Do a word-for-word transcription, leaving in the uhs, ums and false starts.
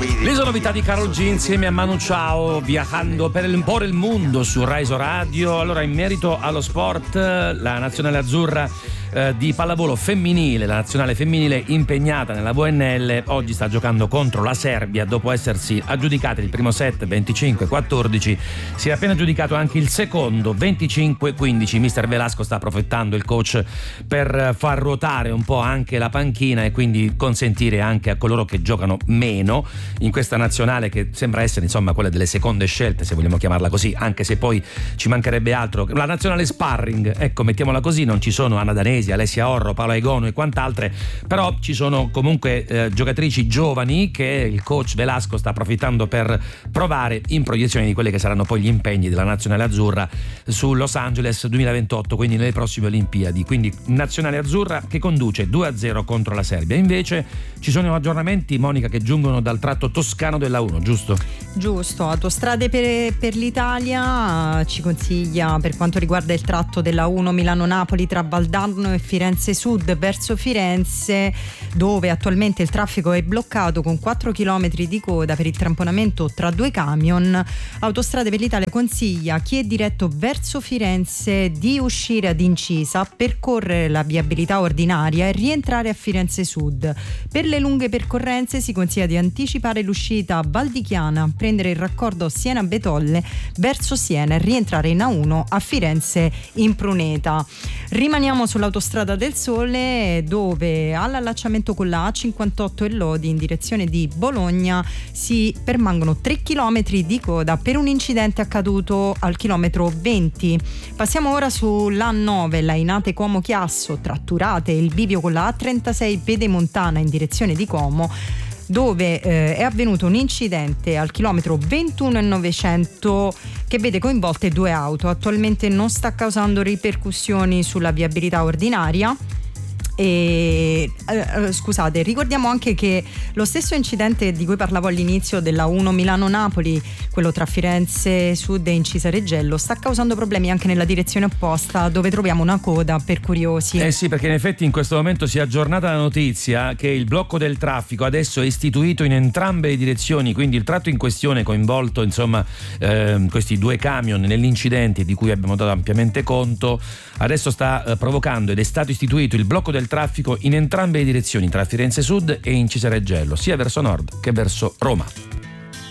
Le sonorità di Karol G insieme a Manu Chao, viaggiando per un po' il mondo su Rai Radio. Allora, in merito allo sport, la nazionale azzurra eh, di pallavolo femminile, la nazionale femminile impegnata nella V N L, oggi sta giocando contro la Serbia dopo essersi aggiudicata il primo set venticinque quattordici. Si è appena aggiudicato anche il secondo venticinque quindici. Mister Velasco sta approfittando, il coach, per far ruotare un po' anche la panchina e quindi consentire anche a coloro che giocano meno in questa nazionale, che sembra essere insomma quella delle seconde scelte, se vogliamo chiamarla così, anche se poi ci mancherebbe altro, la nazionale sparring, ecco, mettiamola così. Non ci sono Anna Danesi, Alessia Orro, Paola Egono e quant'altre, però ci sono comunque eh, giocatrici giovani che il coach Velasco sta approfittando per provare in proiezione di quelli che saranno poi gli impegni della nazionale azzurra su Los Angeles duemilaventotto, quindi nelle prossime Olimpiadi. Quindi nazionale azzurra che conduce due a zero contro la Serbia. Invece ci sono aggiornamenti, Monica, che giungono dal tratto toscano della uno, giusto? Giusto, Autostrade per, per l'Italia ci consiglia, per quanto riguarda il tratto della uno Milano-Napoli tra Valdarno e Firenze Sud verso Firenze, dove attualmente il traffico è bloccato con quattro chilometri di coda per il tamponamento tra due camion. Autostrade per l'Italia consiglia a chi è diretto verso Firenze di uscire ad Incisa, percorrere la viabilità ordinaria e rientrare a Firenze Sud. Per le lunghe percorrenze si consiglia di anticipare l'uscita a Valdichiana, prendere il raccordo Siena-Betolle verso Siena e rientrare in A uno a Firenze in Pruneta. Rimaniamo sull'autostrada del Sole, dove all'allacciamento con la A cinquantotto e Lodi in direzione di Bologna si permangono tre chilometri di coda per un incidente accaduto al chilometro venti. Passiamo ora sull'A nove, Lainate Como Chiasso, tra Turate e il bivio con la A trentasei Pedemontana in direzione di Como, dove eh, è avvenuto un incidente al chilometro ventuno e novecento che vede coinvolte due auto. Attualmente non sta causando ripercussioni sulla viabilità ordinaria. E eh, scusate, ricordiamo anche che lo stesso incidente di cui parlavo all'inizio della uno Milano-Napoli, quello tra Firenze Sud e Incisa Reggello, sta causando problemi anche nella direzione opposta, dove troviamo una coda per curiosi. Eh sì, perché in effetti in questo momento si è aggiornata la notizia che il blocco del traffico adesso è istituito in entrambe le direzioni, quindi il tratto in questione coinvolto, insomma, eh, questi due camion nell'incidente di cui abbiamo dato ampiamente conto, adesso sta eh, provocando ed è stato istituito il blocco del traffico in entrambe le direzioni tra Firenze Sud e Incisa Reggello, sia verso nord che verso Roma.